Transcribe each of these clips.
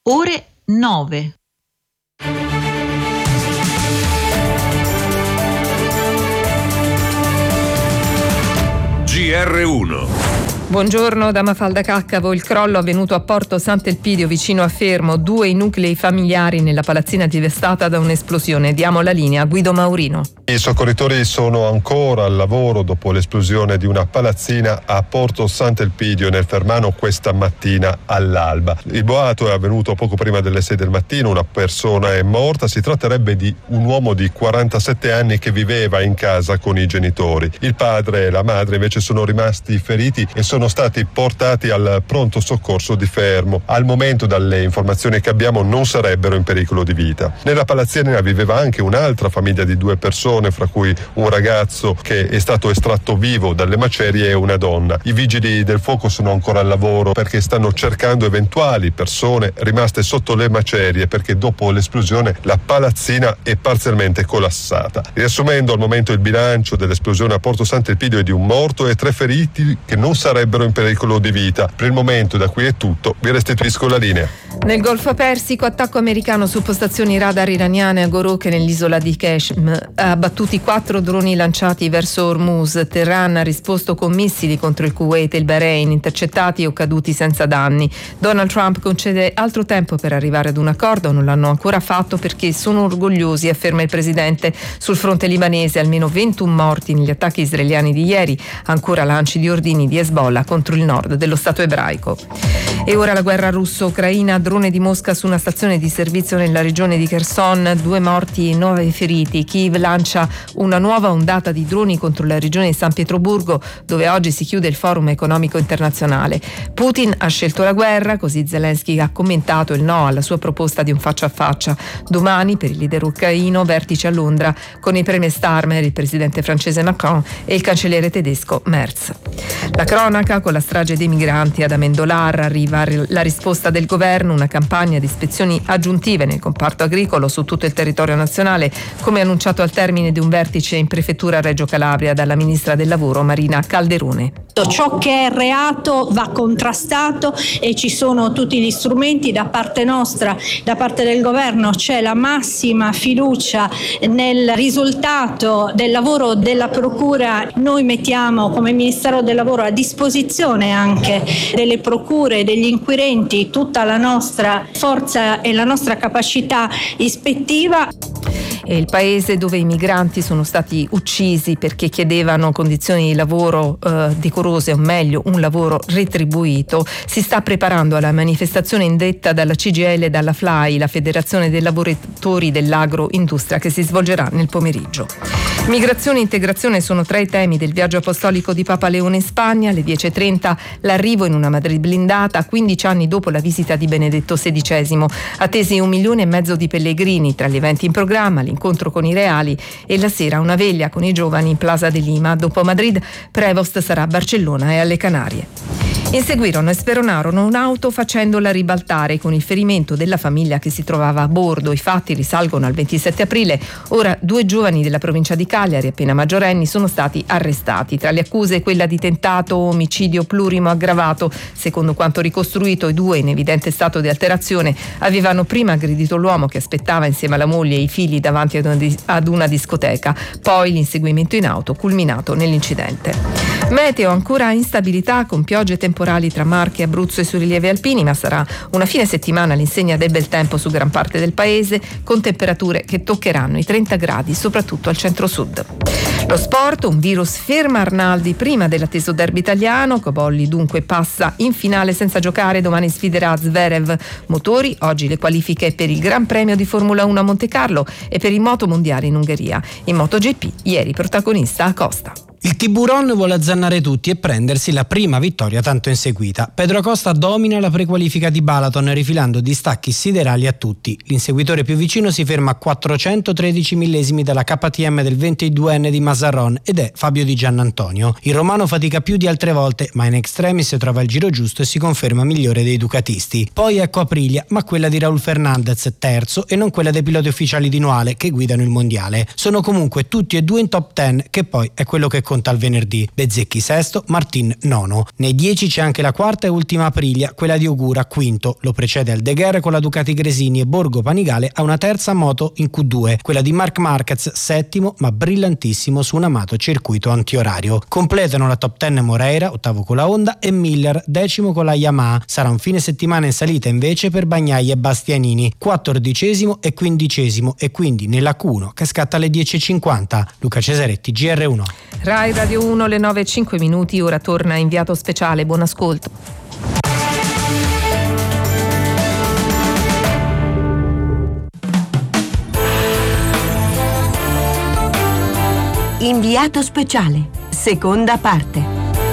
ore 9. GR1. Buongiorno da Mafalda Caccavo. Il crollo avvenuto a Porto Sant'Elpidio vicino a Fermo, 2 i nuclei familiari nella palazzina devastata da un'esplosione. Diamo la linea a Guido Maurino. I soccorritori sono ancora al lavoro dopo l'esplosione di una palazzina a Porto Sant'Elpidio nel Fermano questa mattina all'alba. Il boato è avvenuto poco prima delle 6 del mattino, una persona è morta, si tratterebbe di un uomo di 47 anni che viveva in casa con i genitori. Il padre e la madre invece sono rimasti feriti e sono stati portati al pronto soccorso di Fermo. Al momento, dalle informazioni che abbiamo, non sarebbero in pericolo di vita. Nella palazzina viveva anche un'altra famiglia di 2 persone, fra cui un ragazzo che è stato estratto vivo dalle macerie e una donna. I vigili del fuoco sono ancora al lavoro perché stanno cercando eventuali persone rimaste sotto le macerie, perché dopo l'esplosione la palazzina è parzialmente collassata. Riassumendo, al momento il bilancio dell'esplosione a Porto Sant'Elpidio è di un morto e 3 feriti che non sarebbero in pericolo di vita. Per il momento da qui è tutto, vi restituisco la linea. Nel Golfo Persico, attacco americano su postazioni radar iraniane a Gorok nell'isola di Qeshm. Ha abbattuti 4 droni lanciati verso Hormuz. Teheran ha risposto con missili contro il Kuwait e il Bahrain, intercettati o caduti senza danni. Donald Trump concede altro tempo per arrivare ad un accordo, non l'hanno ancora fatto perché sono orgogliosi, afferma il presidente. Sul fronte libanese almeno 21 morti negli attacchi israeliani di ieri, ancora lanci di ordini di Hezbollah contro il nord dello Stato ebraico. E ora la guerra russo-ucraina, drone di Mosca su una stazione di servizio nella regione di Kherson, 2 morti e 9 feriti. Kiev lancia una nuova ondata di droni contro la regione di San Pietroburgo, dove oggi si chiude il forum economico internazionale. Putin ha scelto la guerra, così Zelensky ha commentato il no alla sua proposta di un faccia a faccia. Domani, per il leader ucraino, vertice a Londra con il premier Starmer, il presidente francese Macron e il cancelliere tedesco Merz. La cronaca, con la strage dei migranti ad Amendolar, arriva la risposta del governo, una campagna di ispezioni aggiuntive nel comparto agricolo su tutto il territorio nazionale, come annunciato al termine di un vertice in prefettura a Reggio Calabria dalla ministra del lavoro Marina Calderone. Ciò che è reato va contrastato e ci sono tutti gli strumenti da parte nostra, da parte del governo. C'è la massima fiducia nel risultato del lavoro della procura. Noi mettiamo come Ministero del Lavoro a disposizione anche delle procure e degli inquirenti tutta la nostra forza e la nostra capacità ispettiva. È il paese dove i migranti sono stati uccisi perché chiedevano condizioni di lavoro decorose, o meglio un lavoro retribuito. Si sta preparando alla manifestazione indetta dalla CGIL e dalla FLAI, la Federazione dei Lavoratori dell'Agroindustria, che si svolgerà nel pomeriggio. Migrazione e integrazione sono tra i temi del viaggio apostolico di Papa Leone in Spagna. Alle 10.30 l'arrivo in una Madrid blindata 15 anni dopo la visita di Benedetto XVI. Attesi 1,5 milioni di pellegrini, tra gli eventi in programma l'incontro con i reali e la sera una veglia con i giovani in Plaza de Lima. Dopo Madrid, Prevost sarà a Barcellona e alle Canarie. Inseguirono e speronarono un'auto facendola ribaltare con il ferimento della famiglia che si trovava a bordo. I fatti risalgono al 27 aprile. Ora 2 giovani della provincia di Cagliari, appena maggiorenni, sono stati arrestati. Tra le accuse quella di tentato omicidio plurimo aggravato. Secondo quanto ricostruito, i 2, in evidente stato di alterazione, avevano prima aggredito l'uomo che aspettava insieme alla moglie e i figli davanti ad una discoteca. Poi l'inseguimento in auto culminato nell'incidente. Meteo, ancora instabilità con piogge temporali tra Marche, Abruzzo e sui rilievi alpini, ma sarà una fine settimana all'insegna del bel tempo su gran parte del paese, con temperature che toccheranno i 30 gradi, soprattutto al centro-sud. Lo sport, un virus ferma Arnaldi prima dell'atteso derby italiano. Cobolli dunque passa in finale senza giocare, domani sfiderà Zverev. Motori, oggi le qualifiche per il Gran Premio di Formula 1 a Monte Carlo e per il Moto Mondiale in Ungheria. In MotoGP, ieri protagonista Acosta. Il Tiburon vuole azzannare tutti e prendersi la prima vittoria tanto inseguita. Pedro Acosta domina la prequalifica di Balaton rifilando distacchi siderali a tutti. L'inseguitore più vicino si ferma a 413 millesimi dalla KTM del 22enne di Mazarron ed è Fabio Di Giannantonio. Il romano fatica più di altre volte, ma in extremis trova il giro giusto e si conferma migliore dei ducatisti. Poi ecco Aprilia, ma quella di Raúl Fernandez terzo e non quella dei piloti ufficiali di Noale che guidano il mondiale. Sono comunque tutti e due in top 10, che poi è quello che conta racconta al Venerdì. Bezzecchi sesto, Martin nono. Nei 10 c'è anche la quarta e ultima Aprilia, quella di Ogura quinto. Lo precede Aldeguer con la Ducati Gresini e Borgo Panigale a una terza moto in Q2, quella di Marc Marquez settimo ma brillantissimo su un amato circuito antiorario. Completano la top 10 Moreira, ottavo con la Honda, e Miller, decimo con la Yamaha. Sarà un fine settimana in salita invece per Bagnai e Bastianini, 14° e 15° e quindi nella Q1 che scatta alle 10.50. Luca Cesaretti, GR1. Rai Radio 1, le 9:05, ora torna inviato speciale. Buon ascolto. Inviato speciale, seconda parte.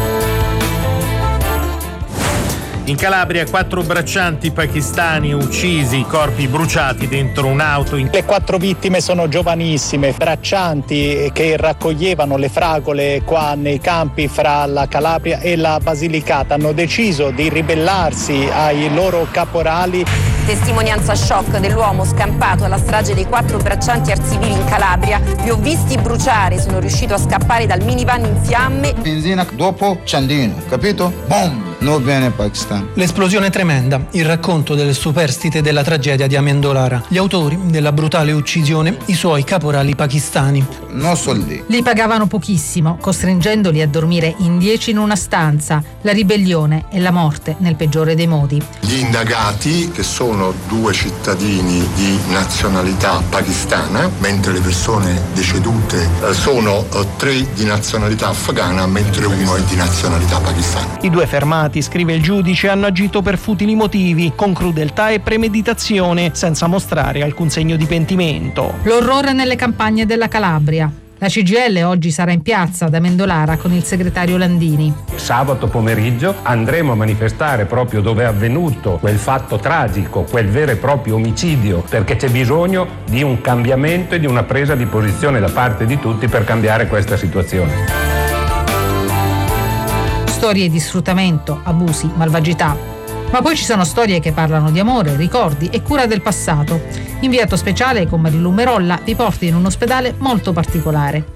In Calabria 4 braccianti pakistani uccisi, corpi bruciati dentro un'auto. Le 4 vittime sono giovanissime, braccianti che raccoglievano le fragole qua nei campi fra la Calabria e la Basilicata. Hanno deciso di ribellarsi ai loro caporali. Testimonianza shock dell'uomo scampato alla strage dei 4 braccianti arzivili in Calabria. Li ho visti bruciare, sono riuscito a scappare dal minivan in fiamme. Benzina dopo Ciandino, capito? Boom! Non bene Pakistan. L'esplosione tremenda, il racconto delle superstite della tragedia di Amendolara. Gli autori della brutale uccisione, i suoi caporali pakistani. No soldi. Li pagavano pochissimo, costringendoli a dormire in 10 in una stanza. La ribellione e la morte nel peggiore dei modi. Gli indagati, che sono 2 cittadini di nazionalità pakistana, mentre le persone decedute sono 3 di nazionalità afghana, mentre uno è di nazionalità pakistana. I 2 fermati, scrive il giudice, hanno agito per futili motivi, con crudeltà e premeditazione, senza mostrare alcun segno di pentimento. L'orrore nelle campagne della Calabria. La CGIL oggi sarà in piazza ad Amendolara con il segretario Landini. Sabato pomeriggio andremo a manifestare proprio dove è avvenuto quel fatto tragico, quel vero e proprio omicidio, perché c'è bisogno di un cambiamento e di una presa di posizione da parte di tutti per cambiare questa situazione. Storie di sfruttamento, abusi, malvagità. Ma poi ci sono storie che parlano di amore, ricordi e cura del passato. Inviato speciale con Marilu Merolla vi porta in un ospedale molto particolare.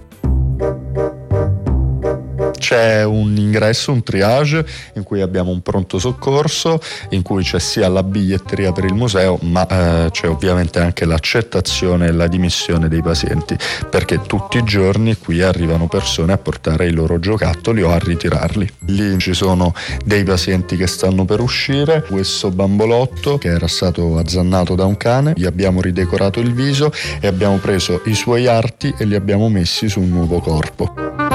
C'è un ingresso, un triage, in cui abbiamo un pronto soccorso, in cui c'è sia la biglietteria per il museo, ma c'è ovviamente anche l'accettazione e la dimissione dei pazienti, perché tutti i giorni qui arrivano persone a portare i loro giocattoli o a ritirarli. Lì ci sono dei pazienti che stanno per uscire. Questo bambolotto che era stato azzannato da un cane, gli abbiamo ridecorato il viso e abbiamo preso i suoi arti e li abbiamo messi su un nuovo corpo.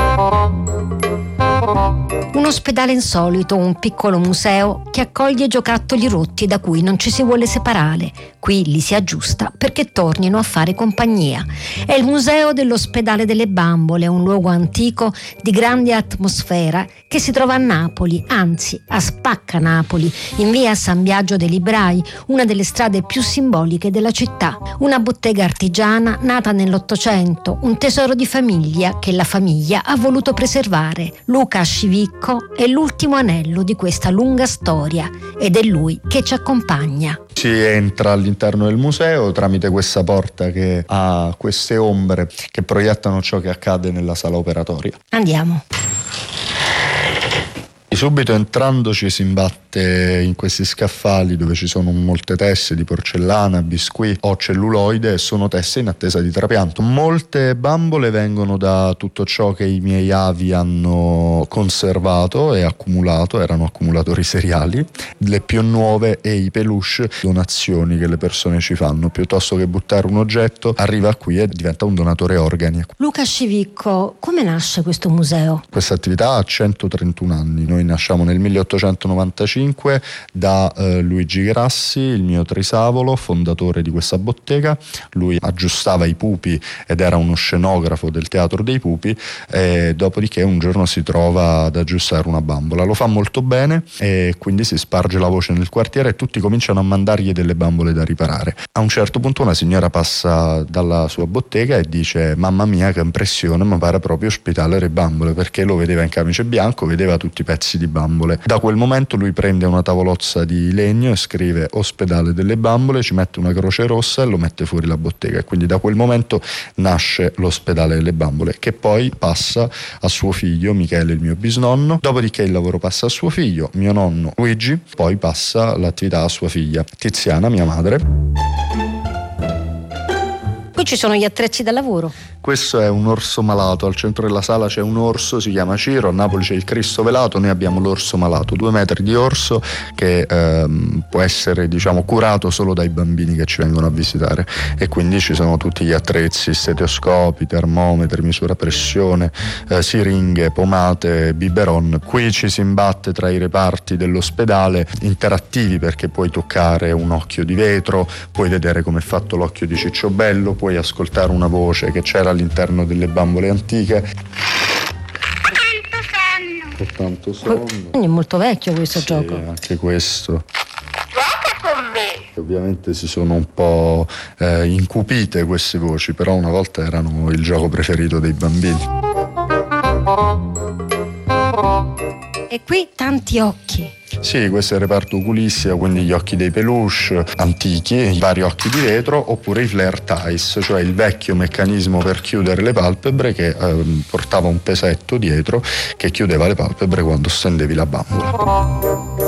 Un ospedale insolito, un piccolo museo che accoglie giocattoli rotti da cui non ci si vuole separare. Qui li si aggiusta perché tornino a fare compagnia. È il museo dell'ospedale delle bambole, un luogo antico di grande atmosfera che si trova a Napoli, anzi a Spacca Napoli, in via San Biagio dei Librai, una delle strade più simboliche della città. Una bottega artigiana nata nell'Ottocento, un tesoro di famiglia che la famiglia ha voluto preservare. Luca Scivicco è l'ultimo anello di questa lunga storia ed è lui che ci accompagna. Si entra all'interno del museo tramite questa porta che ha queste ombre che proiettano ciò che accade nella sala operatoria. Andiamo. Subito entrando ci si imbatte in questi scaffali dove ci sono molte teste di porcellana, biscuit o celluloide e sono teste in attesa di trapianto. Molte bambole vengono da tutto ciò che i miei avi hanno conservato e accumulato, erano accumulatori seriali, le più nuove e i peluche, donazioni che le persone ci fanno. Piuttosto che buttare un oggetto, arriva qui e diventa un donatore organi. Luca Scivicco, come nasce questo museo? Questa attività ha 131 anni, noi nasciamo nel 1895 da Luigi Grassi, il mio trisavolo, fondatore di questa bottega. Lui aggiustava i pupi ed era uno scenografo del teatro dei pupi, e dopodiché un giorno si trova ad aggiustare una bambola. Lo fa molto bene e quindi si sparge la voce nel quartiere e tutti cominciano a mandargli delle bambole da riparare. A un certo punto una signora passa dalla sua bottega e dice: mamma mia che impressione, mi pare proprio ospitale le bambole, perché lo vedeva in camice bianco, vedeva tutti i pezzi pezzi di bambole. Da quel momento lui prende una tavolozza di legno e scrive Ospedale delle Bambole, ci mette una croce rossa e lo mette fuori la bottega, e quindi da quel momento nasce l'Ospedale delle Bambole, che poi passa a suo figlio Michele, il mio bisnonno, dopodiché il lavoro passa a suo figlio, mio nonno Luigi, poi passa l'attività a sua figlia Tiziana, mia madre. Qui ci sono gli attrezzi da lavoro. Questo è un orso malato, al centro della sala c'è un orso, si chiama Ciro, a Napoli c'è il Cristo velato, noi abbiamo l'orso malato, 2 metri di orso che può essere curato solo dai bambini che ci vengono a visitare, e quindi ci sono tutti gli attrezzi, stetoscopi, termometri, misura pressione, siringhe, pomate, biberon. Qui ci si imbatte tra i reparti dell'ospedale interattivi, perché puoi toccare un occhio di vetro, puoi vedere come è fatto l'occhio di Cicciobello, puoi ascoltare una voce che c'era all'interno delle bambole antiche. Tanto sonno. Quindi è molto vecchio questo gioco. Anche questo. Ovviamente si sono un po' incupite queste voci, però una volta erano il gioco preferito dei bambini. E qui tanti occhi. Sì, questo è il reparto oculistica, quindi gli occhi dei peluche antichi, i vari occhi di vetro, oppure i flare ties, cioè il vecchio meccanismo per chiudere le palpebre che portava un pesetto dietro che chiudeva le palpebre quando stendevi la bambola.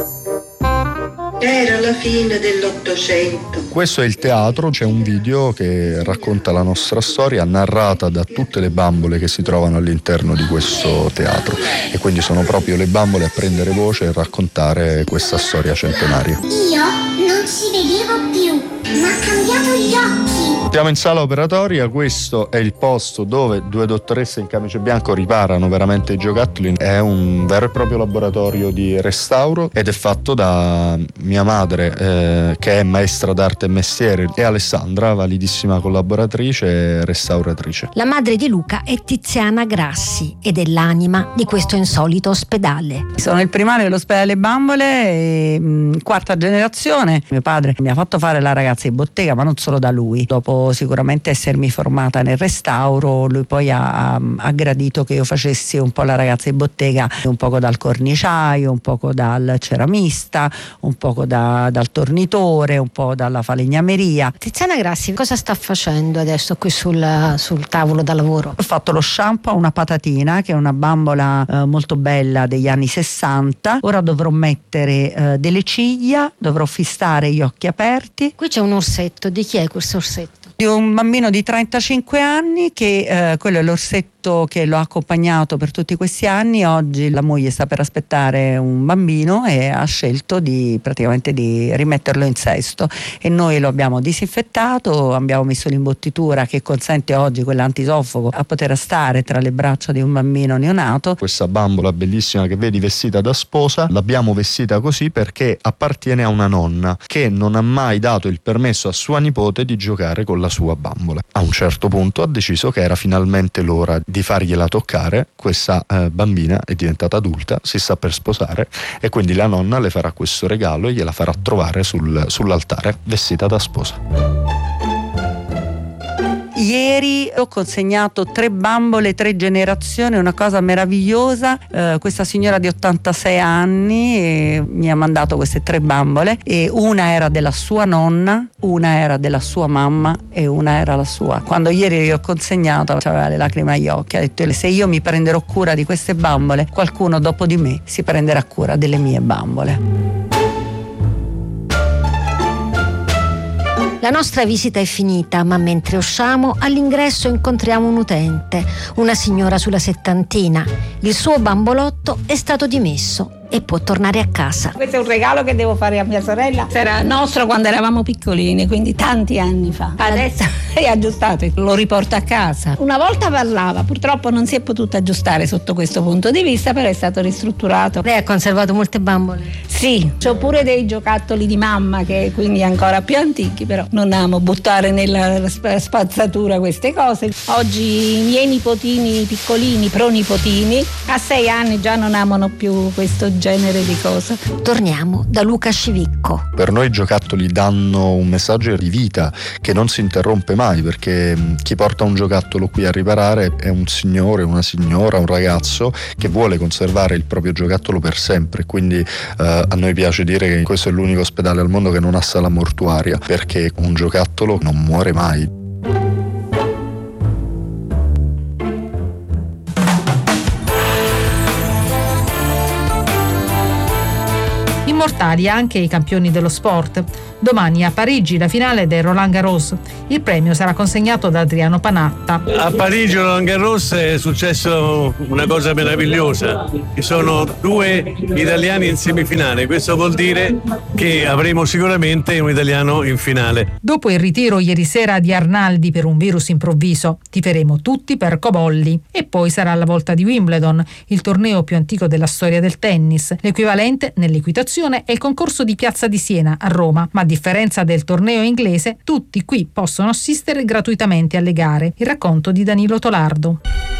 Era la fine dell'800. Questo è il teatro, c'è un video che racconta la nostra storia narrata da tutte le bambole che si trovano all'interno di questo teatro, e quindi sono proprio le bambole a prendere voce e raccontare questa storia centenaria. Io non ci vedevo più, ma ha cambiato gli occhi. Siamo in sala operatoria, questo è il posto dove 2 dottoresse in camice bianco riparano veramente i giocattoli. È un vero e proprio laboratorio di restauro ed è fatto da mia madre che è maestra d'arte e mestiere, e Alessandra, validissima collaboratrice e restauratrice. La madre di Luca è Tiziana Grassi ed è l'anima di questo insolito ospedale. Sono il primario dell'ospedale delle Bambole, quarta generazione. Mio padre mi ha fatto fare la ragazza di bottega, ma non solo da lui. Dopo sicuramente essermi formata nel restauro, lui poi ha gradito che io facessi un po' la ragazza di bottega, un poco dal corniciaio, un poco dal ceramista, un poco dal tornitore, un po' dalla falegnameria. Tiziana Grassi cosa sta facendo adesso qui sul tavolo da lavoro? Ho fatto lo shampoo a una patatina, che è una bambola molto bella degli anni 60. Ora dovrò mettere delle ciglia, dovrò fissare gli occhi aperti. Qui c'è un orsetto, di chi è questo orsetto? Di un bambino di 35 anni che quello è l'orsetto che lo ha accompagnato per tutti questi anni. Oggi la moglie sta per aspettare un bambino e ha scelto di rimetterlo in sesto, e noi lo abbiamo disinfettato, abbiamo messo l'imbottitura che consente oggi, quella antisoffoco, a poter stare tra le braccia di un bambino neonato. Questa bambola bellissima che vedi vestita da sposa, l'abbiamo vestita così perché appartiene a una nonna che non ha mai dato il permesso a sua nipote di giocare con la sua bambola. A un certo punto ha deciso che era finalmente l'ora di fargliela toccare. Questa bambina è diventata adulta, si sta per sposare, e quindi la nonna le farà questo regalo e gliela farà trovare sull'altare vestita da sposa. Ieri ho consegnato 3 bambole, 3 generazioni, una cosa meravigliosa. Questa signora di 86 anni mi ha mandato queste 3 bambole, e una era della sua nonna, una era della sua mamma e una era la sua. Quando ieri ho consegnato aveva le lacrime agli occhi, ha detto: se io mi prenderò cura di queste bambole, qualcuno dopo di me si prenderà cura delle mie bambole. La nostra visita è finita, ma mentre usciamo all'ingresso incontriamo un utente, una signora sulla settantina. Il suo bambolotto è stato dimesso e può tornare a casa. Questo è un regalo che devo fare a mia sorella. Era nostro quando eravamo piccolini, quindi tanti anni fa. Adesso è aggiustato, lo riporto a casa. Una volta parlava, purtroppo non si è potuto aggiustare sotto questo punto di vista, però è stato ristrutturato. Lei ha conservato molte bambole? Sì, c'ho pure dei giocattoli di mamma, che quindi ancora più antichi, però non amo buttare nella spazzatura queste cose. Oggi i miei nipotini piccolini, pronipotini, a 6 anni già non amano più questo questo genere di cose. Torniamo da Luca Scivicco. Per noi i giocattoli danno un messaggio di vita che non si interrompe mai, perché chi porta un giocattolo qui a riparare è un signore, una signora, un ragazzo che vuole conservare il proprio giocattolo per sempre. Quindi a noi piace dire che questo è l'unico ospedale al mondo che non ha sala mortuaria, perché un giocattolo non muore mai. Immortali anche i campioni dello sport. Domani a Parigi la finale del Roland Garros. Il premio sarà consegnato da Adriano Panatta. A Parigi Roland Garros è successo una cosa meravigliosa. Ci sono 2 italiani in semifinale. Questo vuol dire che avremo sicuramente un italiano in finale. Dopo il ritiro ieri sera di Arnaldi per un virus improvviso, tiferemo tutti per Cobolli. E poi sarà la volta di Wimbledon, il torneo più antico della storia del tennis. L'equivalente nell'equitazione è il concorso di Piazza di Siena a Roma, ma a differenza del torneo inglese, tutti qui possono assistere gratuitamente alle gare. Il racconto di Danilo Tolardo.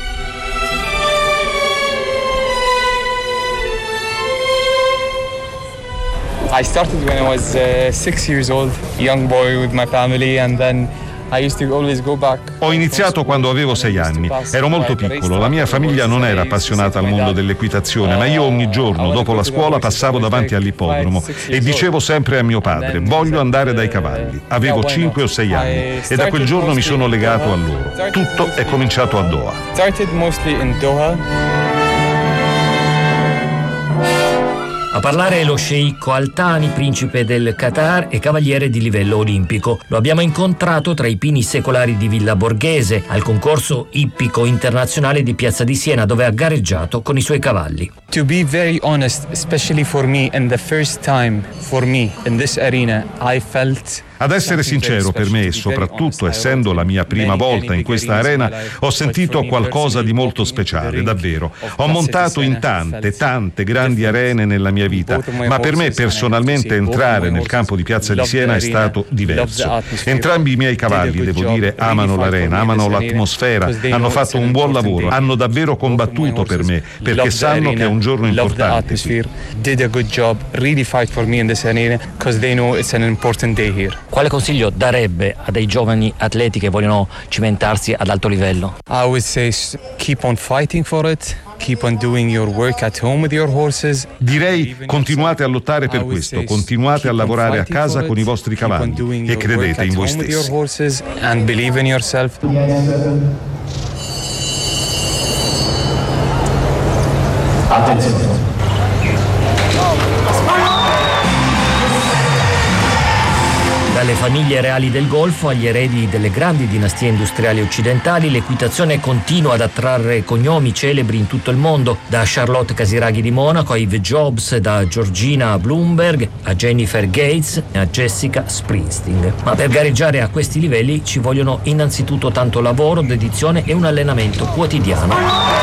I started when I was 6 years old, young boy with my family, and then Ho iniziato quando avevo 6 anni. Ero molto piccolo, la mia famiglia non era appassionata al mondo dell'equitazione, ma io ogni giorno dopo la scuola passavo davanti all'ippodromo e dicevo sempre a mio padre: voglio andare dai cavalli. Avevo 5 o 6 anni e da quel giorno mi sono legato a loro. Tutto è cominciato a Doha. A parlare è lo sceicco Al-Thani, principe del Qatar e cavaliere di livello olimpico. Lo abbiamo incontrato tra i pini secolari di Villa Borghese, al concorso ippico internazionale di Piazza di Siena, dove ha gareggiato con i suoi cavalli. To be very honest, especially for me, and the first time for me in this arena, I felt. Ad essere sincero, per me, e soprattutto essendo la mia prima volta in questa arena, ho sentito qualcosa di molto speciale, davvero. Ho montato in tante grandi arene nella mia vita, ma per me personalmente entrare nel campo di Piazza di Siena è stato diverso. Entrambi i miei cavalli, devo dire, amano l'arena, amano l'atmosfera, hanno fatto un buon lavoro, hanno davvero combattuto per me, perché sanno che è un giorno importante. Did a good job, really fight for me in this arena, because they know it's an important day here. Quale consiglio darebbe a dei giovani atleti che vogliono cimentarsi ad alto livello? I would say keep on fighting for it. Keep on doing your work at home with your horses. Direi continuate a lottare per questo, continuate a lavorare a casa con i vostri cavalli e credete in voi stessi. And believe in yourself. Attenzione. Dalle famiglie reali del Golfo agli eredi delle grandi dinastie industriali occidentali, l'equitazione continua ad attrarre cognomi celebri in tutto il mondo, da Charlotte Casiraghi di Monaco a Yves Jobs, da Georgina Bloomberg a Jennifer Gates a Jessica Springsteen. Ma per gareggiare a questi livelli ci vogliono innanzitutto tanto lavoro, dedizione e un allenamento quotidiano.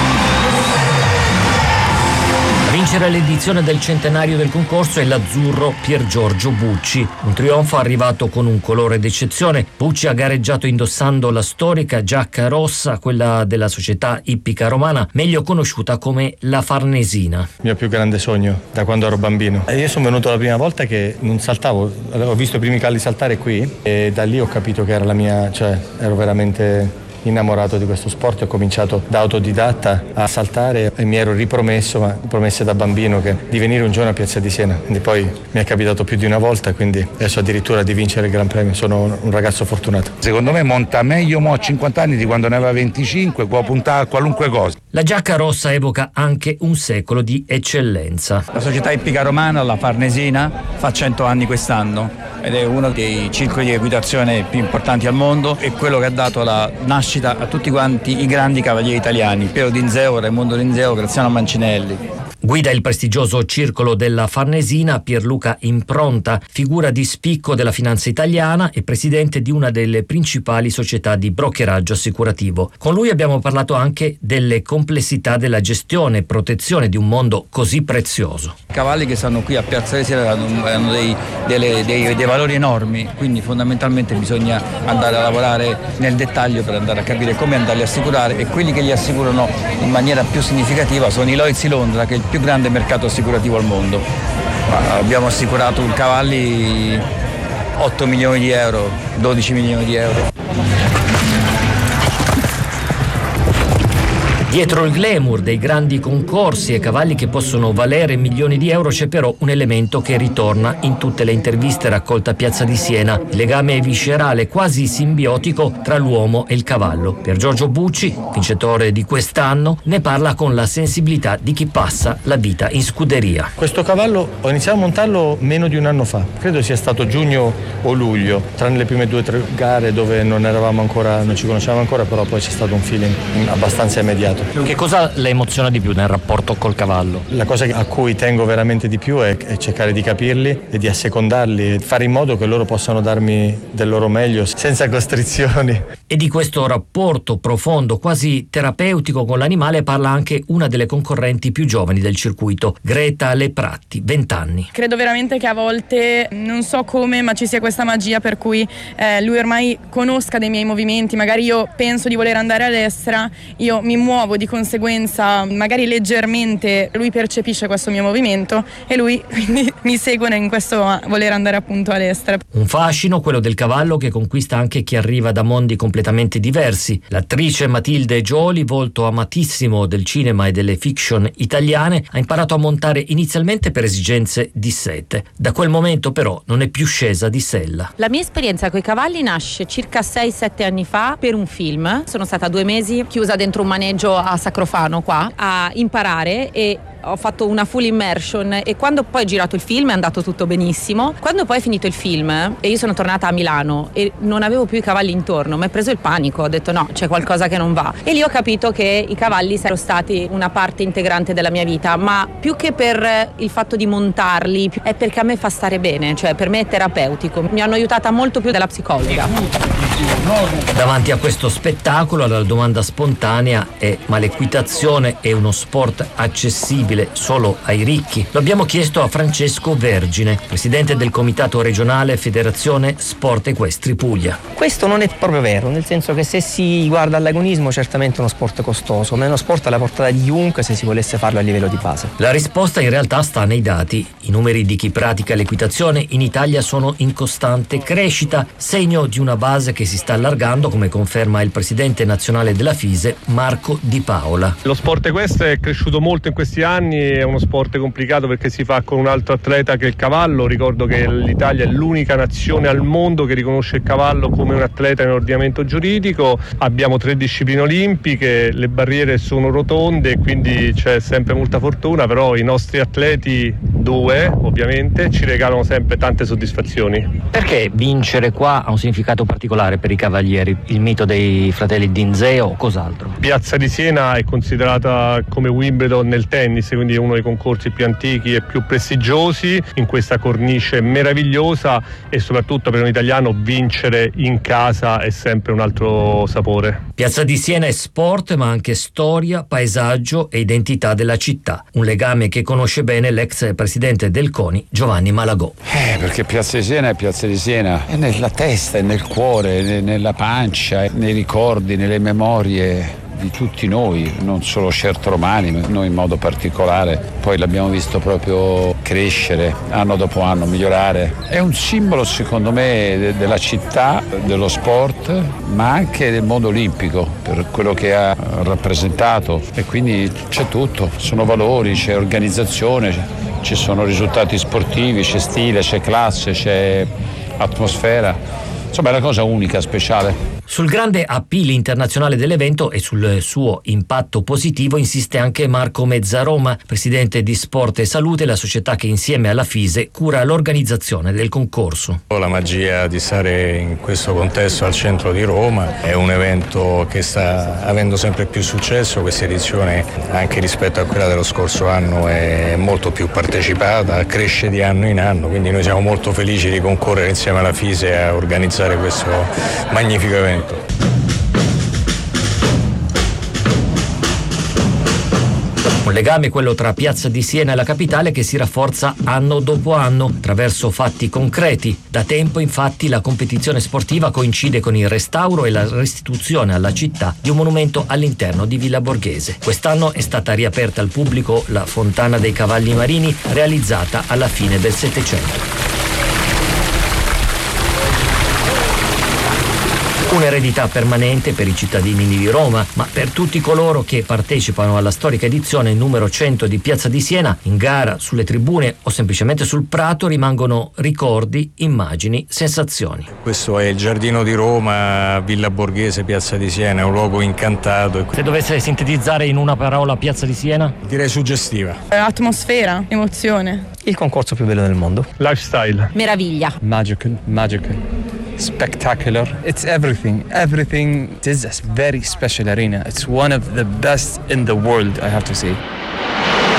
A vincere l'edizione del centenario del concorso è l'azzurro Pier Giorgio Bucci, un trionfo arrivato con un colore d'eccezione. Bucci ha gareggiato indossando la storica giacca rossa, quella della società ippica romana, meglio conosciuta come la Farnesina. Il mio più grande sogno da quando ero bambino. Io sono venuto la prima volta che non saltavo, ho visto i primi cavalli saltare qui e da lì ho capito che era la mia, cioè ero veramente innamorato di questo sport. Ho cominciato da autodidatta a saltare e mi ero ripromesso, promesse da bambino, di venire un giorno a Piazza di Siena. Quindi poi mi è capitato più di una volta, quindi adesso addirittura di vincere il Gran Premio. Sono un ragazzo fortunato. Secondo me monta meglio mo a 50 anni di quando ne aveva 25, può puntare a qualunque cosa. La giacca rossa evoca anche un secolo di eccellenza. La società ippica romana, la Farnesina, fa 100 anni quest'anno ed è uno dei circoli di equitazione più importanti al mondo e quello che ha dato la nascita a tutti quanti i grandi cavalieri italiani: Piero Dinzeo, Raimondo Dinzeo, Graziano Mancinelli. Guida il prestigioso circolo della Farnesina Pierluca Impronta, figura di spicco della finanza italiana e presidente di una delle principali società di brokeraggio assicurativo. Con lui abbiamo parlato anche delle complessità della gestione e protezione di un mondo così prezioso. I cavalli che stanno qui a Piazza di Siena hanno dei valori enormi, quindi fondamentalmente bisogna andare a lavorare nel dettaglio per andare a capire come andarli a assicurare, e quelli che li assicurano in maniera più significativa sono i Lloyd's di Londra, che è il più grande mercato assicurativo al mondo. Abbiamo assicurato cavalli 8 milioni di euro, 12 milioni di euro. Dietro il glamour dei grandi concorsi e cavalli che possono valere milioni di euro c'è però un elemento che ritorna in tutte le interviste raccolte a Piazza di Siena: il legame viscerale quasi simbiotico tra l'uomo e il cavallo. Per Giorgio Bucci, vincitore di quest'anno, ne parla con la sensibilità di chi passa la vita in scuderia. Questo cavallo ho iniziato a montarlo meno di un anno fa, credo sia stato giugno o luglio, tranne le prime 2 o 3 gare dove non ci conoscevamo ancora, però poi c'è stato un feeling abbastanza immediato. Che cosa le emoziona di più nel rapporto col cavallo? La cosa a cui tengo veramente di più è cercare di capirli e di assecondarli e fare in modo che loro possano darmi del loro meglio senza costrizioni. E di questo rapporto profondo, quasi terapeutico con l'animale, parla anche una delle concorrenti più giovani del circuito, Greta Lepratti, 20 anni. Credo veramente che a volte, non so come, ma ci sia questa magia per cui lui ormai conosca dei miei movimenti. Magari io penso di voler andare all'estera, io mi muovo di conseguenza magari leggermente, lui percepisce questo mio movimento e lui quindi mi segue in questo voler andare appunto all'estero. Un fascino, quello del cavallo, che conquista anche chi arriva da mondi completamente diversi. L'attrice Matilde Gioli, volto amatissimo del cinema e delle fiction italiane, ha imparato a montare inizialmente per esigenze di sete. Da quel momento però non è più scesa di sella. La mia esperienza con i cavalli nasce circa 6-7 anni fa per un film. Sono stata 2 mesi chiusa dentro un maneggio a Sacrofano qua a imparare e ho fatto una full immersion, e quando poi ho girato il film è andato tutto benissimo. Quando poi è finito il film e io sono tornata a Milano e non avevo più i cavalli intorno, mi è preso il panico, ho detto no, c'è qualcosa che non va, e lì ho capito che i cavalli sarebbero stati una parte integrante della mia vita, ma più che per il fatto di montarli è perché a me fa stare bene, cioè per me è terapeutico, mi hanno aiutata molto più della psicologa. Davanti a questo spettacolo la domanda spontanea è: ma l'equitazione è uno sport accessibile solo ai ricchi? Lo abbiamo chiesto a Francesco Vergine, presidente del comitato regionale Federazione Sport Equestri Puglia. Questo non è proprio vero, nel senso che se si guarda all'agonismo certamente è uno sport costoso, ma è uno sport alla portata di chiunque se si volesse farlo a livello di base. La risposta in realtà sta nei dati. I numeri di chi pratica l'equitazione in Italia sono in costante crescita, segno di una base che si sta allargando, come conferma il presidente nazionale della FISE, Marco Di Paola. Lo sport equestre è cresciuto molto in questi anni, è uno sport complicato perché si fa con un altro atleta che è il cavallo. Ricordo che l'Italia è l'unica nazione al mondo che riconosce il cavallo come un atleta in ordinamento giuridico. Abbiamo 3 discipline olimpiche, le barriere sono rotonde e quindi c'è sempre molta fortuna, però i nostri atleti, 2 ovviamente, ci regalano sempre tante soddisfazioni. Perché vincere qua ha un significato particolare per i cavalieri? Il mito dei fratelli Dinzeo o cos'altro? Piazza di Siena è considerata come Wimbledon nel tennis, quindi è uno dei concorsi più antichi e più prestigiosi, in questa cornice meravigliosa, e soprattutto per un italiano vincere in casa è sempre un altro sapore. Piazza di Siena è sport, ma anche storia, paesaggio e identità della città. Un legame che conosce bene l'ex presidente del CONI, Giovanni Malagò. Perché Piazza di Siena è Piazza di Siena, è nella testa, è nel cuore, nella pancia, nei ricordi, nelle memorie di tutti noi, non solo certo romani, ma noi in modo particolare. Poi l'abbiamo visto proprio crescere anno dopo anno, migliorare. È un simbolo secondo me della città, dello sport, ma anche del mondo olimpico per quello che ha rappresentato, e quindi c'è tutto, sono valori, c'è organizzazione, ci sono risultati sportivi, c'è stile, c'è classe, c'è atmosfera, insomma è una cosa unica, speciale. Sul grande appeal internazionale dell'evento e sul suo impatto positivo insiste anche Marco Mezzaroma, presidente di Sport e Salute, la società che insieme alla FISE cura l'organizzazione del concorso. La magia di stare in questo contesto al centro di Roma, è un evento che sta avendo sempre più successo. Questa edizione, anche rispetto a quella dello scorso anno, è molto più partecipata, cresce di anno in anno, quindi noi siamo molto felici di concorrere insieme alla FISE a organizzare questo magnifico evento. Un legame, quello tra Piazza di Siena e la capitale, che si rafforza anno dopo anno attraverso fatti concreti. Da tempo, infatti, la competizione sportiva coincide con il restauro e la restituzione alla città di un monumento all'interno di Villa Borghese. Quest'anno è stata riaperta al pubblico la Fontana dei Cavalli Marini, realizzata alla fine del Settecento. Un'eredità permanente per i cittadini di Roma, ma per tutti coloro che partecipano alla storica edizione numero 100 di Piazza di Siena, in gara, sulle tribune o semplicemente sul prato, rimangono ricordi, immagini, sensazioni. Questo è il giardino di Roma, Villa Borghese, Piazza di Siena, è un luogo incantato. Se dovesse sintetizzare in una parola Piazza di Siena? Direi suggestiva. Atmosfera, emozione. Il concorso più bello del mondo. Lifestyle. Meraviglia. Magical. Spectacular. It's everything. It is a very special arena. It's one of the best in the world, I have to say.